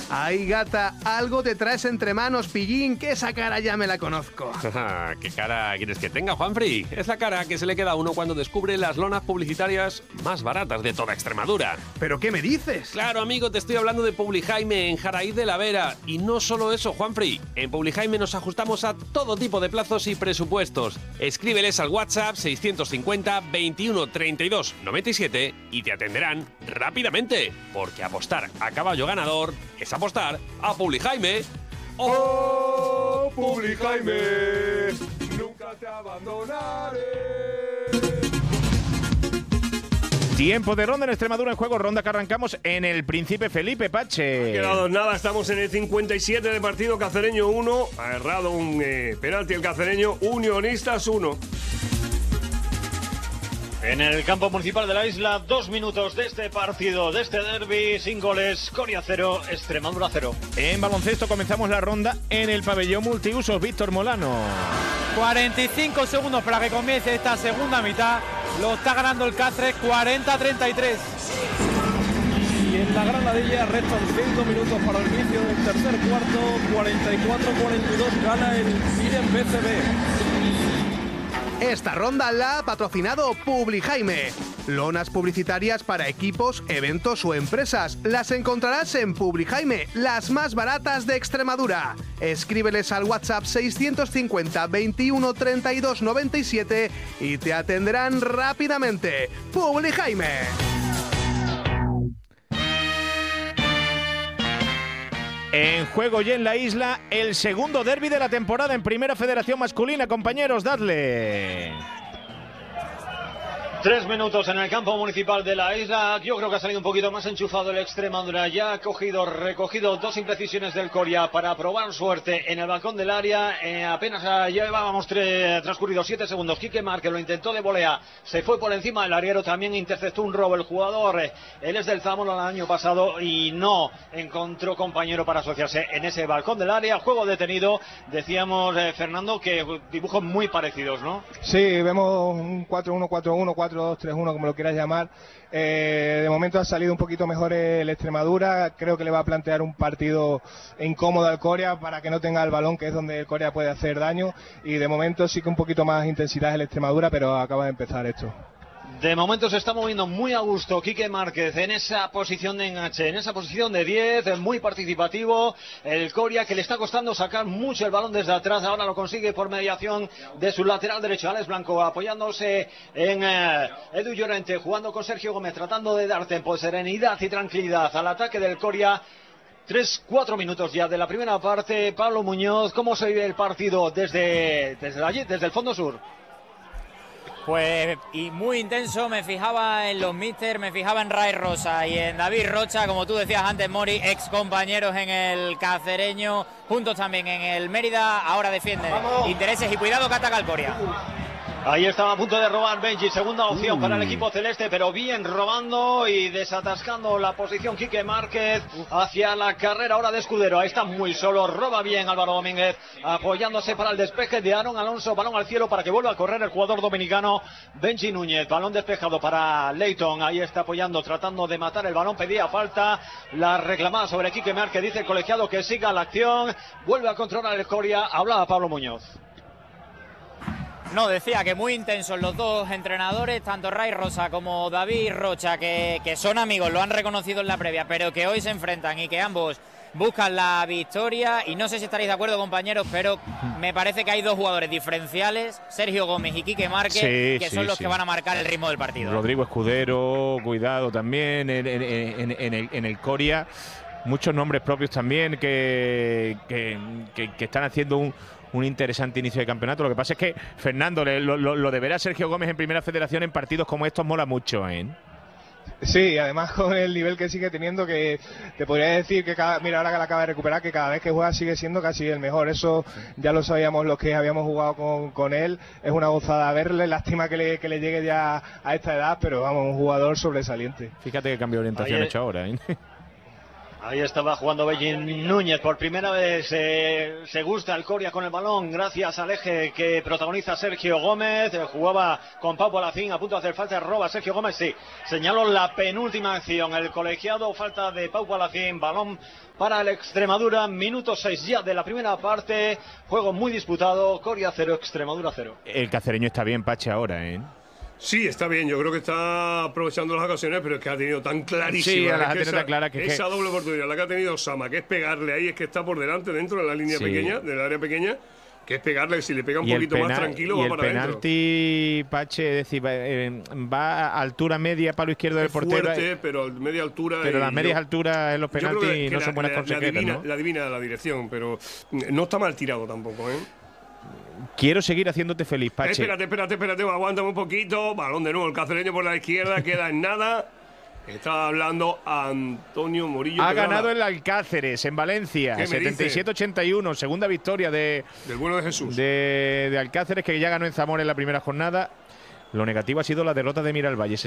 Ay, gata, algo te traes entre manos, pillín, que esa cara ya me la conozco. ¿Qué cara quieres que tenga, Juanfri? Es la cara que se le queda a uno cuando descubre las lonas publicitarias más baratas de toda Extremadura. ¿Pero qué me dices? Claro, amigo, te estoy hablando de Publijaime en Jaraíz de la Vera. Y no solo eso, Juanfri. En Publijaime nos ajustamos a todo tipo de plazos y presupuestos. Escríbeles al WhatsApp 650 21 32 97 y te atenderán rápidamente. Porque apostar a caballo ganador es apostar a Publijaime. ¡Oh, Publijaime! ¡Nunca te abandonaré! Tiempo de ronda en Extremadura en juego, ronda que arrancamos en el Príncipe Felipe, Pache. Ha quedado nada, estamos en el 57 de partido, Cacereño 1. Ha errado un penalti el Cacereño, Unionistas 1. En el campo municipal de la isla, 2 minutos de este partido, de este derbi, sin goles, Coria 0, Extremadura 0. En baloncesto comenzamos la ronda en el pabellón multiusos, Víctor Molano. 45 segundos para que comience esta segunda mitad. Lo está ganando el Cáceres 40-33. Y en la Granadilla restan 5 minutos para el inicio del tercer cuarto. 44-42 gana el Miren BCB. Esta ronda la ha patrocinado Publijaime. Lonas publicitarias para equipos, eventos o empresas. Las encontrarás en Publijaime, las más baratas de Extremadura. Escríbeles al WhatsApp 650 21 32 97 y te atenderán rápidamente. Publijaime. En juego y en la isla, el segundo derbi de la temporada en Primera Federación Masculina. Compañeros, dadle. 3 minutos en el campo municipal de la isla. Yo creo que ha salido un poquito más enchufado el Extremadura. Ya ha recogido 2 imprecisiones del Coria para probar suerte en el balcón del área. Apenas llevábamos transcurridos 7 segundos. Quique Márquez lo intentó de volea. Se fue por encima del arriero. También interceptó un robo el jugador. Él es del Zamora el año pasado y no encontró compañero para asociarse en ese balcón del área. Juego detenido. Decíamos, Fernando, que dibujos muy parecidos, ¿no? Sí, vemos un 4-1, 4-1, 4-2-3-1, como lo quieras llamar. De momento ha salido un poquito mejor el Extremadura. Creo que le va a plantear un partido incómodo al Coria para que no tenga el balón, que es donde el Coria puede hacer daño. Y de momento sí que un poquito más intensidad el Extremadura, pero acaba de empezar esto. De momento se está moviendo muy a gusto Quique Márquez en esa posición de enganche, en esa posición de 10, muy participativo. El Coria, que le está costando sacar mucho el balón desde atrás, ahora lo consigue por mediación de su lateral derecho, Alex Blanco, apoyándose en Edu Llorente, jugando con Sergio Gómez, tratando de dar tempo, serenidad y tranquilidad al ataque del Coria. 3-4 minutos ya de la primera parte. Pablo Muñoz, ¿cómo se vive el partido desde allí, desde el fondo sur? Pues y muy intenso, me fijaba en los míster, me fijaba en Ray Rosa y en David Rocha, como tú decías antes, Mori, ex compañeros en el Cacereño, juntos también en el Mérida, ahora defienden intereses y cuidado que ataca el Coria. Ahí estaba a punto de robar Benji, segunda opción para el equipo celeste, pero bien robando y desatascando la posición Quique Márquez hacia la carrera ahora de Escudero. Ahí está muy solo, roba bien Álvaro Domínguez, apoyándose para el despeje de Aaron Alonso, balón al cielo para que vuelva a correr el jugador dominicano Benji Núñez, balón despejado para Leighton, ahí está apoyando, tratando de matar el balón, pedía falta, la reclamada sobre Quique Márquez, dice el colegiado que siga la acción, vuelve a controlar el Coria, hablaba Pablo Muñoz. No, decía que muy intensos los dos entrenadores, tanto Ray Rosa como David Rocha, que son amigos, lo han reconocido en la previa, pero que hoy se enfrentan y que ambos buscan la victoria. Y no sé si estaréis de acuerdo, compañeros, pero me parece que hay 2 jugadores diferenciales, Sergio Gómez y Quique Márquez, que son los que van a marcar el ritmo del partido. Rodrigo Escudero, cuidado también en el Coria. Muchos nombres propios también que están haciendo un interesante inicio de campeonato. Lo que pasa es que, Fernando, lo de ver a Sergio Gómez en Primera Federación en partidos como estos mola mucho, ¿eh? Sí, además con el nivel que sigue teniendo, que te podría decir que mira, ahora que la acaba de recuperar, que cada vez que juega sigue siendo casi el mejor. Eso ya lo sabíamos los que habíamos jugado con él. Es una gozada verle, lástima que le llegue ya a esta edad, pero vamos, un jugador sobresaliente. Fíjate qué cambio de orientación ha hecho ahora, ¿eh? Ahí estaba jugando Bellín Núñez. Por primera vez se gusta el Coria con el balón gracias al eje que protagoniza Sergio Gómez. Jugaba con Pau Palacín, a punto de hacer falta. Roba Sergio Gómez, sí. Señaló la penúltima acción. El colegiado, falta de Pau Palacín. Balón para el Extremadura. Minuto 6 ya de la primera parte. Juego muy disputado. Coria 0, Extremadura 0. El cacereño está bien, Pache, ahora, ¿eh? Sí, está bien, yo creo que está aprovechando las ocasiones, pero es que ha tenido tan clarísima. Sí, tan clara que esa doble oportunidad, la que ha tenido Sama, que es pegarle ahí, es que está por delante, dentro de la línea pequeña, del área pequeña, que es pegarle, si le pega un poquito más tranquilo, va para adentro. Y el penalti, Pache, es decir, va a altura media, palo izquierdo del portero. Fuerte, pero media altura. Pero las medias alturas en los penaltis no son buenas consejeras, ¿no? La adivina la dirección, pero no está mal tirado tampoco, ¿eh? Quiero seguir haciéndote feliz, Pache. Espérate, aguántame un poquito. Balón de nuevo, el cacereño por la izquierda, queda en nada. Estaba hablando Antonio Murillo. Ha ganado el Alcáceres en Valencia, 77-81, segunda victoria del bueno de Jesús. De Alcáceres, que ya ganó en Zamora en la primera jornada. Lo negativo ha sido la derrota de Miralvalle,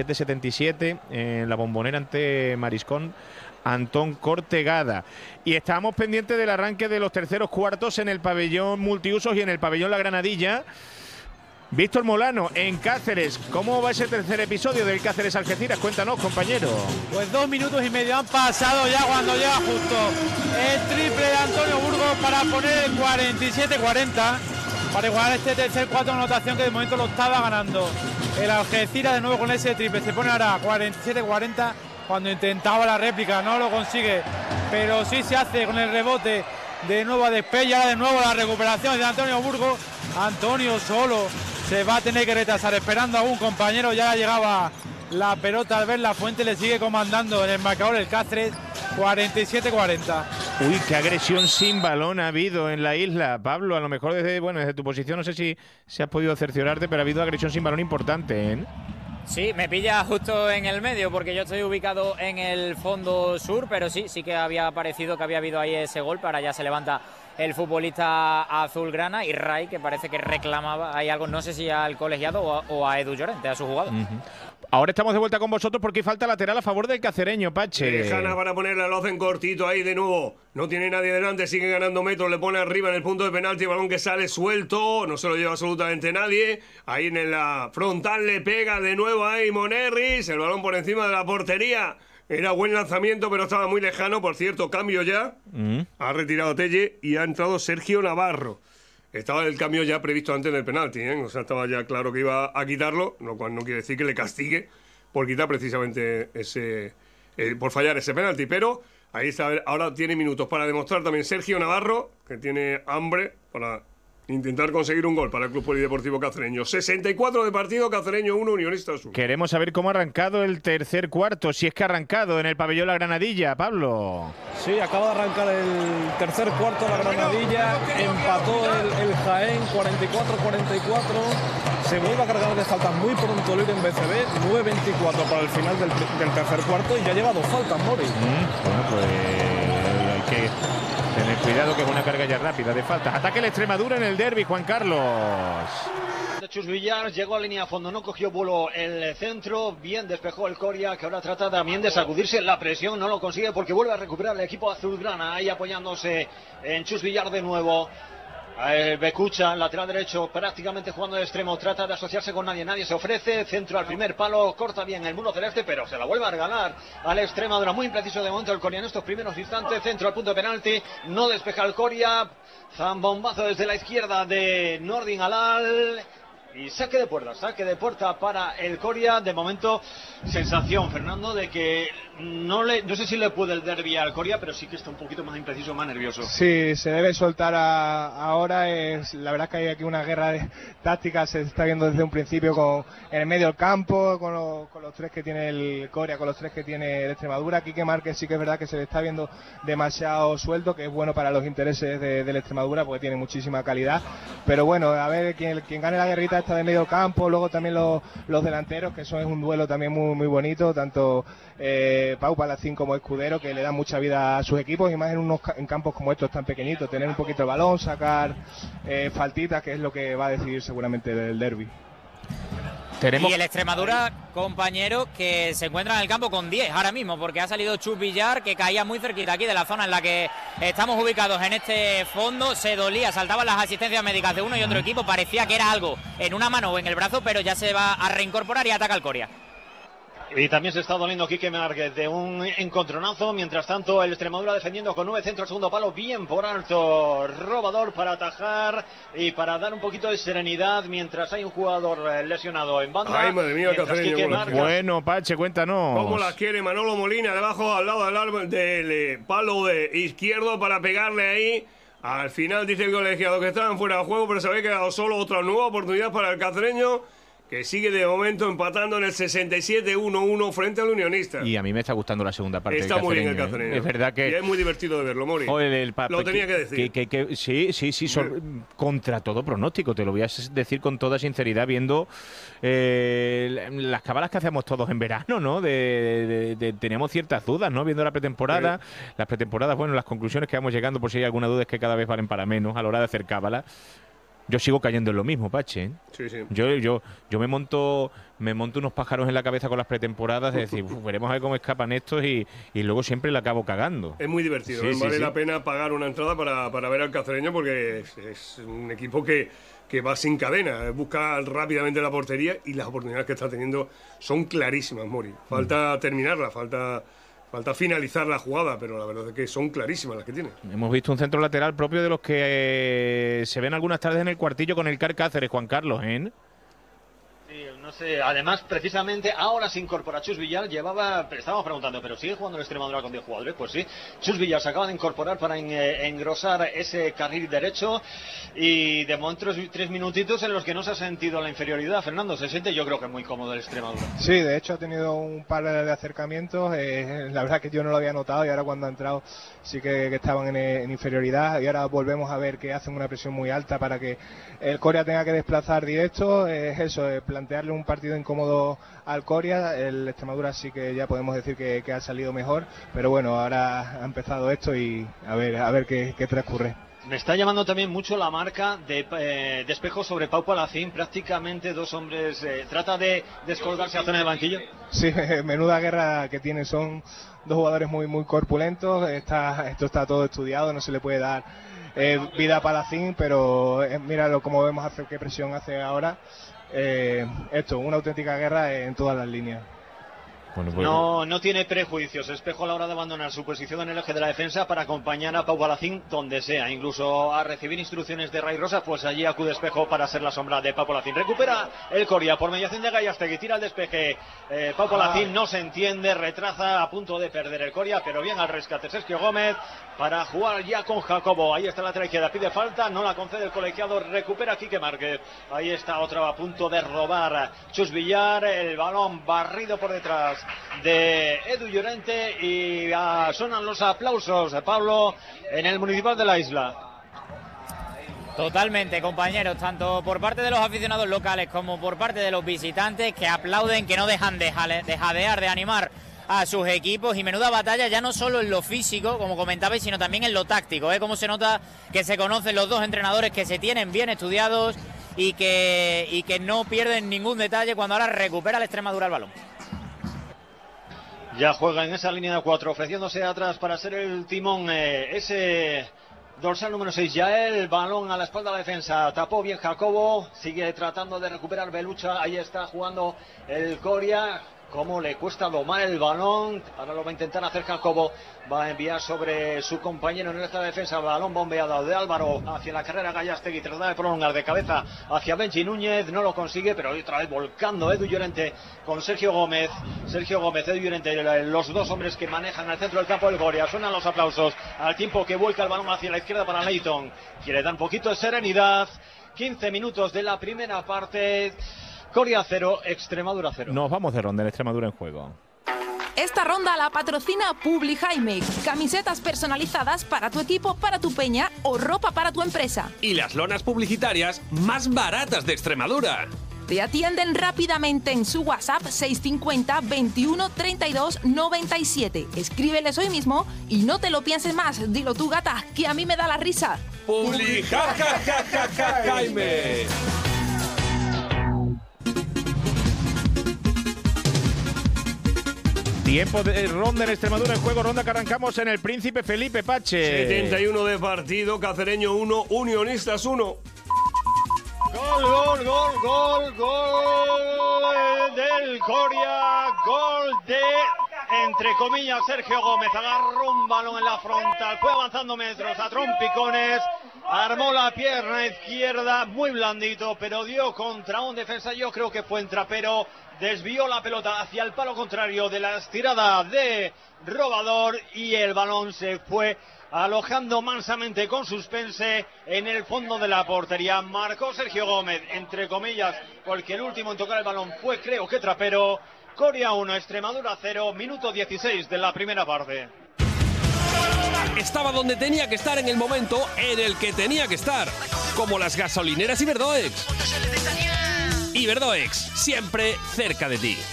67-77 en la Bombonera ante Mariscón. Antón Cortegada. Y estamos pendientes del arranque de los terceros cuartos en el pabellón multiusos y en el pabellón La Granadilla. Víctor Molano, en Cáceres. ¿Cómo va ese tercer episodio del Cáceres Algeciras? Cuéntanos, compañero. Pues 2 minutos y medio han pasado ya cuando llega justo el triple de Antonio Burgos para poner el 47-40. Para igualar este tercer cuarto de anotación que de momento lo estaba ganando el Algeciras. De nuevo con ese triple. Se pone ahora 47-40. Cuando intentaba la réplica no lo consigue, pero sí se hace con el rebote de nuevo a Despella, de nuevo la recuperación de Antonio Burgos. Antonio solo se va a tener que retrasar, esperando a un compañero. Ya llegaba la pelota al ver la Fuente, le sigue comandando en el marcador el Cáceres, 47-40. Uy, qué agresión sin balón ha habido en la isla, Pablo. A lo mejor desde tu posición no sé si has podido cerciorarte, pero ha habido agresión sin balón importante, ¿eh? Sí, me pilla justo en el medio porque yo estoy ubicado en el fondo sur, pero sí que había parecido que había habido ahí ese gol. Para allá se levanta el futbolista azulgrana y Ray, que parece que reclamaba ahí algo, no sé si al colegiado o a Edu Llorente, a su jugada. Ahora estamos de vuelta con vosotros porque hay falta lateral a favor del cacereño, Pache. Hanna para ponerle, lo hacen cortito ahí de nuevo. No tiene nadie delante, sigue ganando metros, le pone arriba en el punto de penalti, balón que sale suelto, no se lo lleva absolutamente nadie. Ahí en la frontal le pega de nuevo ahí Monerris, el balón por encima de la portería. Era buen lanzamiento, pero estaba muy lejano. Por cierto, cambio ya. Ha retirado Telle y ha entrado Sergio Navarro. Estaba el cambio ya previsto antes del penalti, ¿eh? O sea, estaba ya claro que iba a quitarlo, lo cual no quiere decir que le castigue por quitar precisamente por fallar ese penalti. Pero ahí está, ahora tiene minutos para demostrar también Sergio Navarro, que tiene hambre para intentar conseguir un gol para el Club Polideportivo Cacereño. 64 de partido, Cacereño 1, Unionistas 1. Queremos saber cómo ha arrancado el tercer cuarto, si es que ha arrancado en el pabellón La Granadilla, Pablo. Sí, acaba de arrancar el tercer cuarto La Granadilla, empató el Jaén 44-44, se vuelve a cargar de faltas muy pronto el en BCB, 9-24 para el final del tercer cuarto y ya lleva 2 faltas, Mori. Bueno, pues hay que tener cuidado, que es una carga ya rápida de faltas. Ataque el Extremadura en el derbi, Juan Carlos. Chus Villar llegó a línea a fondo, no cogió vuelo el centro, bien despejó el Coria, que ahora trata también de sacudirse la presión, no lo consigue porque vuelve a recuperar el equipo azulgrana, ahí apoyándose en Chus Villar de nuevo. Becucha, lateral derecho, prácticamente jugando de extremo, trata de asociarse con nadie se ofrece, centro al primer palo, corta bien el muro celeste, pero se la vuelve a regalar al Extremadura, muy impreciso de momento el Coria en estos primeros instantes, centro al punto de penalti, no despeja el Coria, zambombazo desde la izquierda de Nordin Alal. Y saque de puerta para el Coria. De momento, sensación, Fernando, de que no sé si le puede el derbi al Coria, pero sí que está un poquito más impreciso, más nervioso. Sí, se debe soltar ahora. La verdad es que hay aquí una guerra de tácticas, se está viendo desde un principio en el medio del campo, con los 3 que tiene el Coria, con los 3 que tiene el Extremadura. Quique Márquez sí que es verdad que se le está viendo demasiado suelto, que es bueno para los intereses del Extremadura, porque tiene muchísima calidad. Pero bueno, a ver quién gane la guerrita de medio campo, luego también los delanteros, que eso es un duelo también muy, muy bonito, tanto Pau Palacín como Escudero, que le dan mucha vida a sus equipos, y más en campos como estos tan pequeñitos, tener un poquito de balón, sacar faltitas, que es lo que va a decidir seguramente el derbi. Y el Extremadura, compañero, que se encuentra en el campo con 10 ahora mismo, porque ha salido Chus Villar, que caía muy cerquita aquí de la zona en la que estamos ubicados en este fondo. Se dolía, saltaban las asistencias médicas de uno y otro equipo, parecía que era algo en una mano o en el brazo, pero ya se va a reincorporar y ataca al Coria. Y también se está doliendo Quique Márquez de un encontronazo. Mientras tanto, el Extremadura defendiendo con 9 centros, segundo palo, bien por alto. Robador para atajar y para dar un poquito de serenidad mientras hay un jugador lesionado en banda. Ay, madre mía, bueno, Pache, cuéntanos. ¿Cómo las quiere Manolo Molina? Debajo, al lado del palo de izquierdo para pegarle ahí. Al final dice el colegiado que estaban fuera de juego, pero se había quedado solo. Otra nueva oportunidad para el cacereño, que sigue de momento empatando en el 67-1-1 frente al Unionista. Y a mí me está gustando la segunda parte. Está muy bien el cacereño. Es verdad que... Y es muy divertido de verlo, Mori. Lo tenía que decir. Sí, contra todo pronóstico. Te lo voy a decir con toda sinceridad, viendo las cábalas que hacemos todos en verano, ¿no? Tenemos ciertas dudas, ¿no? Viendo la pretemporada. Sí. Las pretemporadas, bueno, las conclusiones que vamos llegando, por si hay alguna duda, es que cada vez valen para menos a la hora de hacer cábalas. Yo sigo cayendo en lo mismo, Pache, ¿eh? Sí. Yo me monto unos pájaros en la cabeza con las pretemporadas, de decir, veremos a ver cómo escapan estos y luego siempre la acabo cagando. Es muy divertido, vale la pena pagar una entrada para ver al cacereño, porque es un equipo que va sin cadena, busca rápidamente la portería y las oportunidades que está teniendo son clarísimas, Mori. Falta terminarla, falta finalizar la jugada, pero la verdad es que son clarísimas las que tiene. Hemos visto un centro lateral propio de los que se ven algunas tardes en el cuartillo con el CAR Cáceres, Juan Carlos, ¿eh? Sí, no sé, además precisamente ahora se incorpora Chus Villar. Estábamos preguntando, ¿pero sigue jugando el Extremadura con 10 jugadores? Pues sí, Chus Villar se acaba de incorporar para engrosar ese carril derecho, y de momento 3 minutitos en los que no se ha sentido la inferioridad. Fernando, se siente, yo creo que muy cómodo el Extremadura. Sí, de hecho ha tenido un par de acercamientos, la verdad que yo no lo había notado, y ahora cuando ha entrado sí que estaban en inferioridad, y ahora volvemos a ver que hacen una presión muy alta para que el Coria tenga que desplazar directo. Es eso, plantearle un partido incómodo al Coria. El Extremadura sí que ya podemos decir que ha salido mejor, pero bueno, ahora ha empezado esto y a ver qué transcurre. Me está llamando también mucho la marca de Espejo sobre Pau Palacín. Prácticamente dos hombres. ¿Trata de descolgarse a zona de banquillo? Sí, menuda guerra que tienen. Son dos jugadores muy corpulentos. Esto está todo estudiado, no se le puede dar vida a Palacín, pero míralo cómo vemos qué presión hace ahora. Una auténtica guerra en todas las líneas. Bueno, pues... No tiene prejuicios Espejo a la hora de abandonar su posición en el eje de la defensa para acompañar a Pau Palacín donde sea, incluso a recibir instrucciones de Ray Rosa, pues allí acude Espejo para ser la sombra de Pau Palacín. Recupera el Coria por mediación de Gallastegui, tira el despeje, Pau Palacín no se entiende, retrasa, a punto de perder el Coria, pero bien al rescate Sergio Gómez para jugar ya con Jacobo. Ahí está la izquierda, pide falta, no la concede el colegiado, recupera Quique Márquez. Ahí está otra a punto de robar Chus Villar, el balón barrido por detrás de Edu Llorente, y sonan los aplausos, Pablo, en el Municipal de la Isla. Totalmente, compañeros, tanto por parte de los aficionados locales como por parte de los visitantes, que aplauden, que no dejan de jadear, de animar a sus equipos. Y menuda batalla, ya no solo en lo físico, como comentabais, sino también en lo táctico, ¿eh? Cómo se nota que se conocen los dos entrenadores, que se tienen bien estudiados y que no pierden ningún detalle cuando ahora recupera el Extremadura el balón. Ya juega en esa línea de 4, ofreciéndose atrás para ser el timón, ese dorsal número 6, ya el balón a la espalda de la defensa, tapó bien Jacobo, sigue tratando de recuperar Belucha, ahí está jugando el Coria. Cómo le cuesta domar el balón, ahora lo va a intentar hacer Jacobo, va a enviar sobre su compañero en el eje de defensa, balón bombeado de Álvaro hacia la carrera Gallastegui, trata de prolongar de cabeza hacia Benji Núñez, no lo consigue, pero otra vez volcando Edu Llorente con Sergio Gómez, Edu Llorente, los dos hombres que manejan al centro del campo del Coria. Suenan los aplausos al tiempo que vuelca el balón hacia la izquierda para Leighton, quiere dar un poquito de serenidad. 15 minutos de la primera parte. Coria 0, Extremadura 0. Nos vamos de ronda, el Extremadura en juego. Esta ronda la patrocina Publijaime. Camisetas personalizadas para tu equipo, para tu peña o ropa para tu empresa. Y las lonas publicitarias más baratas de Extremadura. Te atienden rápidamente en su WhatsApp 650 21 32 97. Escríbeles hoy mismo y no te lo pienses más. Dilo tú, gata, que a mí me da la risa. Publijaime. Tiempo de ronda en Extremadura en juego, ronda que arrancamos en el Príncipe Felipe, Pache. 71 de partido, Cacereño 1, Unionistas 1. Gol del Coria, gol de, entre comillas, Sergio Gómez. Agarró un balón en la frontal, fue avanzando metros a trompicones, armó la pierna izquierda, muy blandito, pero dio contra un defensa, yo creo que fue en trapero, desvió la pelota hacia el palo contrario de la estirada de Robador y el balón se fue alojando mansamente con suspense en el fondo de la portería. Marcó Sergio Gómez, entre comillas, porque el último en tocar el balón fue, creo que trapero. Coria 1, Extremadura 0, minuto 16 de la primera parte. Estaba donde tenía que estar en el momento en el que tenía que estar, como las gasolineras Iberdoex. Iberdoex, siempre cerca de ti.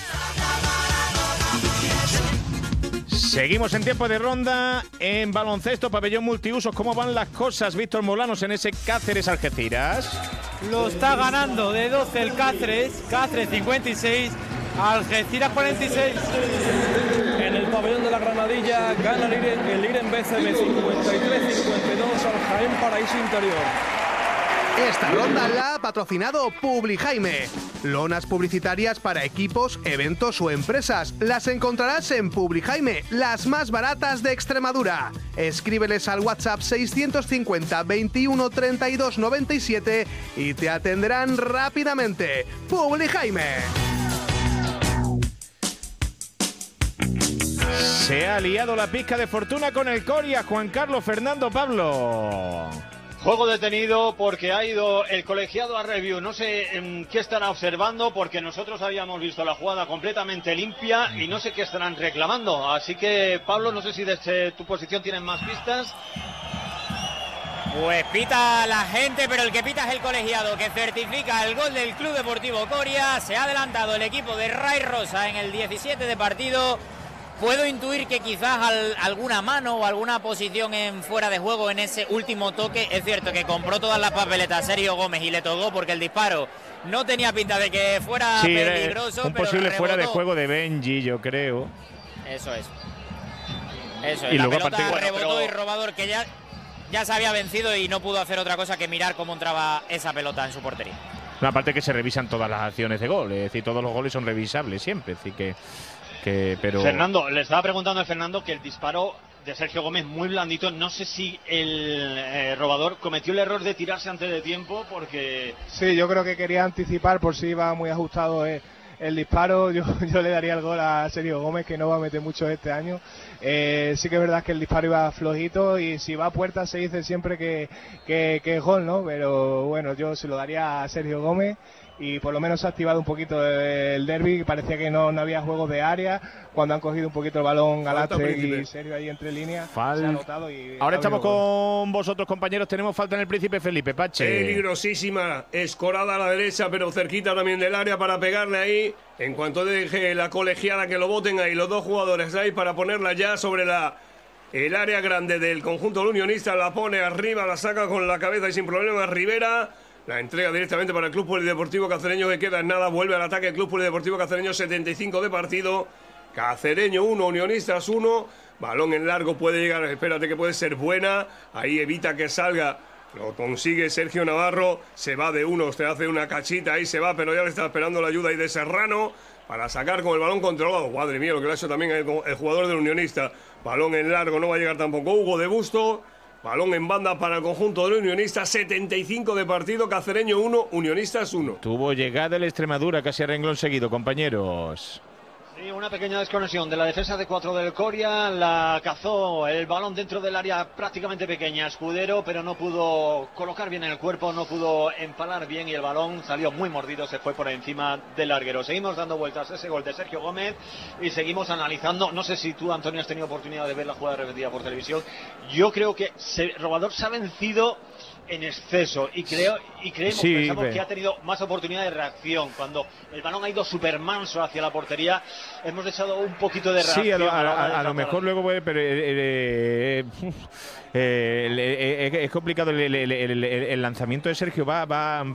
Seguimos en tiempo de ronda en baloncesto, pabellón multiusos. ¿Cómo van las cosas, Víctor Molanos, en ese Cáceres-Algeciras? Lo está ganando de 12 el Cáceres 56, Algeciras 46. En el pabellón de la Granadilla gana el IREN BCB 53-52 al Jaén Paraíso Interior. Esta ronda la ha patrocinado Publijaime. Lonas publicitarias para equipos, eventos o empresas. Las encontrarás en Publijaime, las más baratas de Extremadura. Escríbeles al WhatsApp 650 21 32 97 y te atenderán rápidamente. Publijaime. Se ha liado la pizca de fortuna con el Coria, Juan Carlos Fernando Pablo. Juego detenido porque ha ido el colegiado a review. No sé qué estará observando porque nosotros habíamos visto la jugada completamente limpia y no sé qué estarán reclamando. Así que, Pablo, no sé si desde tu posición tienen más pistas. Pues pita la gente, pero el que pita es el colegiado, que certifica el gol del Club Deportivo Coria. Se ha adelantado el equipo de Ray Rosa en el 17 de partido. Puedo intuir que quizás alguna mano o alguna posición en fuera de juego en ese último toque. Es cierto que compró todas las papeletas Sergio Gómez y le tocó porque el disparo no tenía pinta de que fuera peligroso. Un posible fuera de juego de Benji, yo creo. Eso es. Eso es. Y la luego pelota rebotó y Robador, que ya se había vencido y no pudo hacer otra cosa que mirar cómo entraba esa pelota en su portería. No, aparte que se revisan todas las acciones de gol, es decir, todos los goles son revisables siempre, así pero... Fernando, le estaba preguntando a Fernando que el disparo de Sergio Gómez muy blandito, no sé si el Robador cometió el error de tirarse antes de tiempo porque... Sí, yo creo que quería anticipar por si iba muy ajustado el disparo. Yo le daría el gol a Sergio Gómez, que no va a meter mucho este año. Sí que es verdad que el disparo iba flojito y si va a puerta se dice siempre que es gol, ¿no? Pero bueno, yo se lo daría a Sergio Gómez. Y por lo menos se ha activado un poquito el derbi, parecía que no había juegos de área, cuando han cogido un poquito el balón Galastre y Sergio ahí entre líneas, se ha notado y ahora estamos con vosotros, compañeros, tenemos falta en el Príncipe Felipe, Pache. Peligrosísima, escorada a la derecha, pero cerquita también del área para pegarle ahí, en cuanto deje la colegiada que lo boten ahí, los dos jugadores ahí para ponerla ya sobre el área grande del conjunto unionista, la pone arriba, la saca con la cabeza y sin problema Rivera. La entrega directamente para el Club Polideportivo Cacereño, que queda en nada. Vuelve al ataque el Club Polideportivo Cacereño, 75 de partido. Cacereño 1, Unionistas 1. Balón en largo, puede llegar, espérate que puede ser buena. Ahí evita que salga. Lo consigue Sergio Navarro. Se va de uno, se hace una cachita, ahí se va, pero ya le está esperando la ayuda ahí de Serrano para sacar con el balón controlado. Madre mía, lo que le ha hecho también el jugador del Unionista. Balón en largo, no va a llegar tampoco Hugo de Busto. Balón en banda para el conjunto del Unionista, 75 de partido, Cacereño 1, Unionistas 1. Tuvo llegada el Extremadura, casi a renglón seguido, compañeros. Sí, una pequeña desconexión de la defensa de 4 del Coria, la cazó el balón dentro del área prácticamente pequeña, Escudero, pero no pudo colocar bien el cuerpo, no pudo empalar bien y el balón salió muy mordido, se fue por encima del larguero. Seguimos dando vueltas a ese gol de Sergio Gómez y seguimos analizando, no sé si tú, Antonio, has tenido oportunidad de ver la jugada repetida por televisión. Yo creo que Robador se ha vencido en exceso y creemos que ha tenido más oportunidad de reacción. Cuando el balón ha ido súper manso hacia la portería, hemos echado un poquito de reacción. Sí, a lo mejor luego puede, pero es complicado. El lanzamiento de Sergio va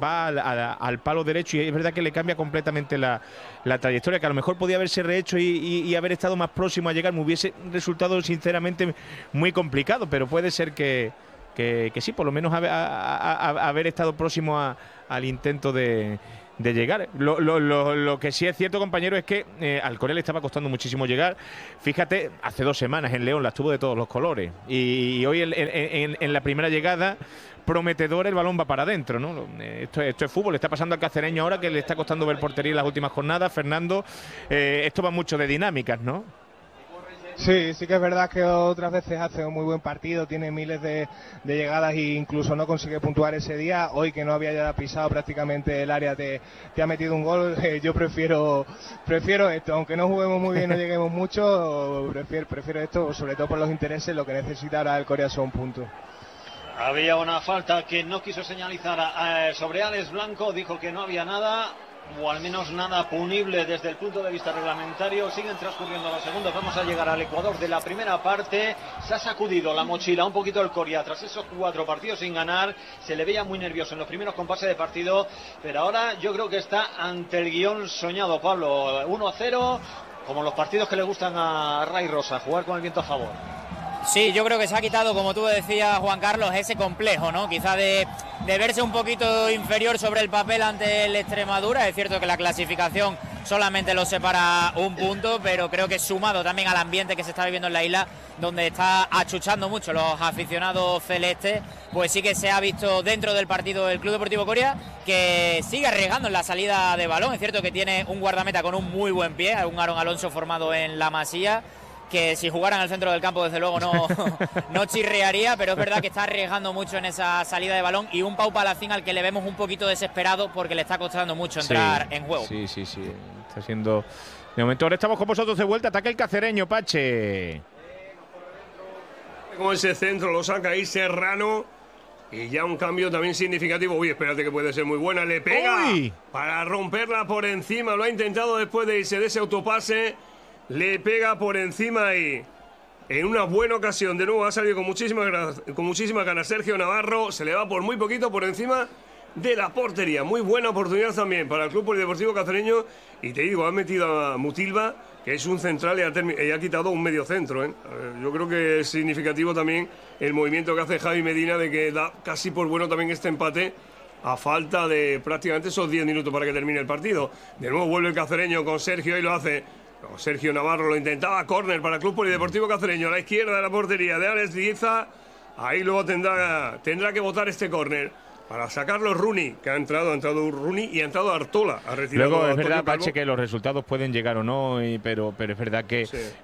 al palo derecho, y es verdad que le cambia completamente la trayectoria, que a lo mejor podía haberse rehecho y haber estado más próximo a llegar. Me hubiese resultado sinceramente muy complicado, pero puede ser que sí, por lo menos haber estado próximo al intento de llegar. Lo que sí es cierto, compañero, es que al Corea le estaba costando muchísimo llegar. Fíjate, hace 2 semanas en León las tuvo de todos los colores, y hoy en la primera llegada prometedor, el balón va para adentro, ¿no? Esto es fútbol. Le está pasando al cacereño ahora, que le está costando ver portería en las últimas jornadas. Fernando, esto va mucho de dinámicas, ¿no? Sí que es verdad que otras veces hace un muy buen partido, tiene miles de llegadas e incluso no consigue puntuar ese día. Hoy, que no había ya pisado prácticamente el área, te ha metido un gol. Yo prefiero esto, aunque no juguemos muy bien, no lleguemos mucho, prefiero esto, sobre todo por los intereses. Lo que necesita ahora el Corea son puntos. Había una falta que no quiso señalizar sobre Alex Blanco, dijo que no había nada, o al menos nada punible desde el punto de vista reglamentario. Siguen transcurriendo los segundos, vamos a llegar al Ecuador de la primera parte. Se ha sacudido la mochila un poquito el Corea tras esos 4 partidos sin ganar. Se le veía muy nervioso en los primeros compases de partido, pero ahora yo creo que está ante el guión soñado, Pablo. 1-0, como los partidos que le gustan a Ray Rosa, jugar con el viento a favor. Sí, yo creo que se ha quitado, como tú decías, Juan Carlos, ese complejo, ¿no? Quizá de verse un poquito inferior sobre el papel ante el Extremadura. Es cierto que la clasificación solamente lo separa un punto, pero creo que sumado también al ambiente que se está viviendo en la isla, donde está achuchando mucho los aficionados celestes, pues sí que se ha visto dentro del partido el Club Deportivo Corea, que sigue arriesgando en la salida de balón. Es cierto que tiene un guardameta con un muy buen pie, un Aaron Alonso formado en La Masía, que si jugara en el centro del campo desde luego no chirriaría, pero es verdad que está arriesgando mucho en esa salida de balón, y un Pau Palacín al que le vemos un poquito desesperado porque le está costando mucho entrar en juego. Sí, está siendo de momento. Ahora estamos con vosotros de vuelta. Ataca el cacereño, Pache. Con ese centro lo saca ahí Serrano, y ya un cambio también significativo. Uy, espérate, que puede ser muy buena. Le pega para romperla por encima. Lo ha intentado después de irse de ese autopase. Le pega por encima y en una buena ocasión. De nuevo ha salido con muchísima ganas Sergio Navarro. Se le va por muy poquito por encima de la portería. Muy buena oportunidad también para el Club Polideportivo Cacereño. Y te digo, ha metido a Mutilva, que es un central, y ha quitado un medio centro, ¿eh? Yo creo que es significativo también el movimiento que hace Javi Medina, de que da casi por bueno también este empate, a falta de prácticamente esos 10 minutos para que termine el partido. De nuevo vuelve el cacereño con Sergio, y lo hace. Sergio Navarro lo intentaba, córner para el Club Polideportivo Cacereño, a la izquierda de la portería de Alex Liza. Ahí luego tendrá que botar este córner para sacarlo Rooney, que ha entrado Rooney y ha entrado Artola. Luego es verdad, Pache, que los resultados pueden llegar o no, pero es verdad que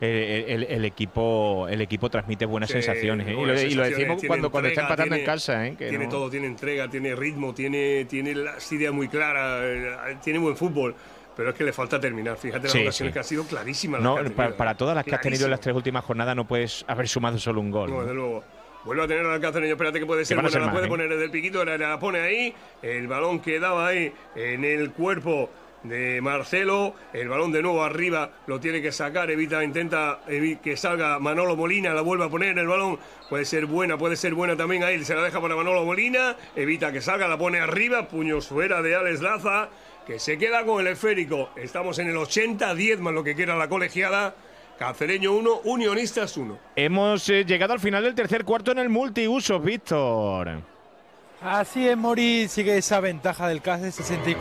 el equipo transmite buenas sensaciones, ¿eh? Y lo decimos cuando está empatando en casa, ¿eh? Tiene todo, tiene entrega, tiene ritmo, tiene las ideas muy claras, tiene buen fútbol. Pero es que le falta terminar. Fíjate las ocasiones que ha sido clarísima. No, para todas las que has tenido en las 3 últimas jornadas no puedes haber sumado solo un gol. No, desde luego. Vuelve a tener al cacereño. Espérate, que puede ser buena. La puede poner desde el piquito. La pone ahí. El balón quedaba ahí en el cuerpo de Marcelo. El balón de nuevo arriba. Lo tiene que sacar. Intenta que salga Manolo Molina. La vuelve a poner. El balón puede ser buena también ahí. Se la deja para Manolo Molina. Evita que salga. La pone arriba. Puños fuera de Alex Laza, que se queda con el esférico. Estamos en el 80-10 más lo que quiera la colegiada. Cacereño 1, Unionistas 1. Hemos llegado al final del tercer cuarto en el multiusos, Víctor. Así es, Mori, sigue esa ventaja del Cáceres,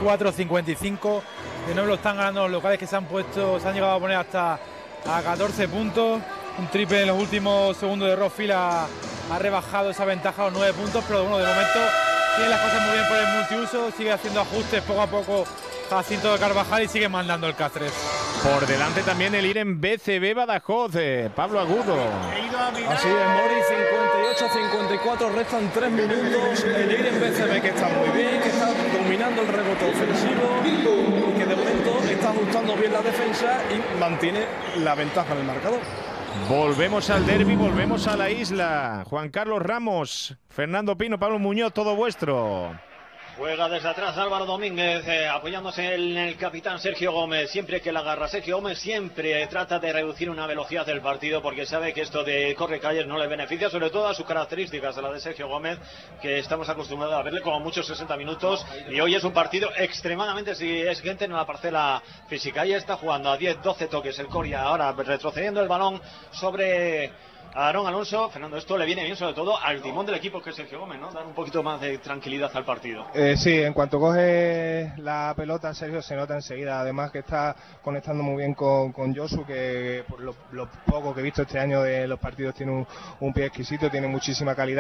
64-55. De nuevo lo están ganando los locales, que se han llegado a poner hasta a 14 puntos. Un triple en los últimos segundos de Ross Field ha rebajado esa ventaja a los 9 puntos, pero bueno, de momento tiene las cosas muy bien por el multiuso, sigue haciendo ajustes poco a poco Jacinto de Carvajal y sigue mandando el Cáceres. Por delante también el IREM BCB Badajoz, Pablo Agudo. Así es, Mori, 58-54, restan 3 minutos. El IREM BCB, que está muy bien, que está dominando el rebote ofensivo y que de momento está ajustando bien la defensa y mantiene la ventaja en el marcador. Volvemos al derbi, volvemos a la isla. Juan Carlos Ramos, Fernando Pino, Pablo Muñoz, todo vuestro. Juega desde atrás Álvaro Domínguez, apoyándose en el capitán Sergio Gómez. Siempre que la agarra Sergio Gómez, siempre trata de reducir una velocidad del partido, porque sabe que esto de corre calles no le beneficia, sobre todo a sus características, a la de Sergio Gómez, que estamos acostumbrados a verle como muchos 60 minutos. Y hoy es un partido extremadamente exigente en la parcela física. Ahí está jugando a 10-12 toques el Coria, ahora retrocediendo el balón sobre Aarón Alonso. Fernando, esto le viene bien sobre todo al timón del equipo, que es Sergio Gómez, ¿no? Dar un poquito más de tranquilidad al partido. Sí, en cuanto coge la pelota, Sergio, se nota enseguida. Además que está conectando muy bien con Josu, que por lo poco que he visto este año de los partidos tiene un pie exquisito, tiene muchísima calidad.